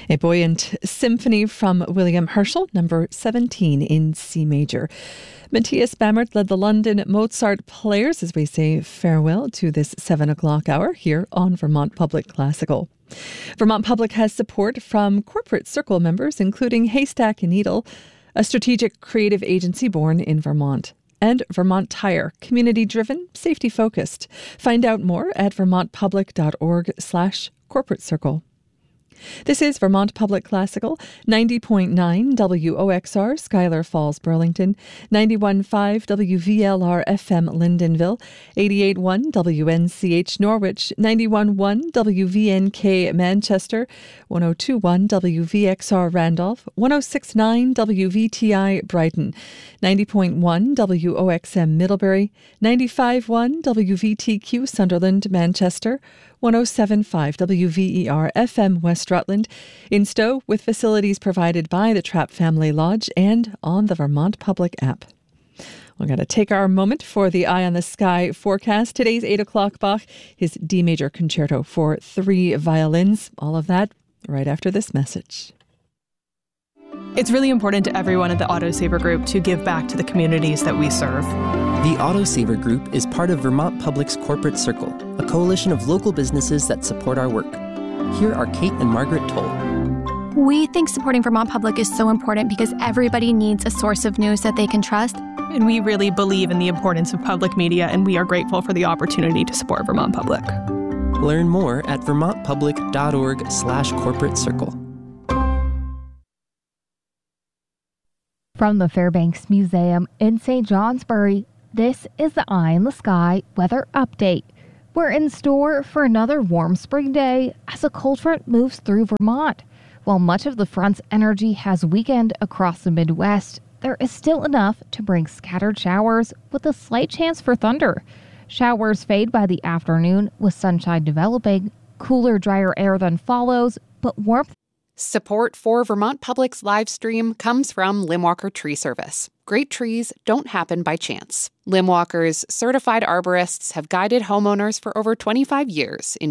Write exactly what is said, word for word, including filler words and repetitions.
A buoyant symphony from William Herschel, number seventeen in C major. Matthias Bammert led the London Mozart Players as we say farewell to this seven o'clock hour here on Vermont Public Classical. Vermont Public has support from Corporate Circle members, including Haystack and Needle, a strategic creative agency born in Vermont, and Vermont Tire, community-driven, safety-focused. Find out more at vermontpublic.org slash corporate circle. This is Vermont Public Classical, ninety point nine W O X R, Schuyler Falls, Burlington, ninety-one point five W V L R F M, Lyndonville, eighty-eight point one W N C H, Norwich, ninety-one point one W V N K, Manchester, one oh two point one W V X R, Randolph, one oh six point nine W V T I, Brighton, ninety point one W O X M, Middlebury, ninety-five point one W V T Q, Sunderland, Manchester, one oh seven point five W V E R F M, West Rutland, in Stowe, with facilities provided by the Trapp Family Lodge and on the Vermont Public app. We're going to take our moment for the Eye on the Sky forecast. Today's eight o'clock Bach, his D major concerto for three violins. All of that right after this message. It's really important to everyone at the Autosaver Group to give back to the communities that we serve. The Autosaver Group is part of Vermont Public's Corporate Circle, a coalition of local businesses that support our work. Here are Kate and Margaret Toll. We think supporting Vermont Public is so important because everybody needs a source of news that they can trust. And we really believe in the importance of public media, and we are grateful for the opportunity to support Vermont Public. Learn more at vermontpublic.org slash corporate circle. From the Fairbanks Museum in Saint Johnsbury, this is the Eye in the Sky weather update. We're in store for another warm spring day as a cold front moves through Vermont. While much of the front's energy has weakened across the Midwest, there is still enough to bring scattered showers with a slight chance for thunder. Showers fade by the afternoon with sunshine developing. Cooler, drier air then follows, but warmth. Support for Vermont Public's live stream comes from Limwalker Tree Service. Great trees don't happen by chance. Limwalker's certified arborists have guided homeowners for over twenty-five years in